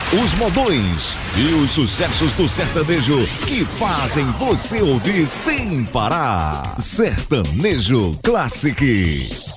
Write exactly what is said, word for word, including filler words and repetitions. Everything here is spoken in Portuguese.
Os modões e os sucessos do sertanejo que fazem você ouvir sem parar. Sertanejo Classic.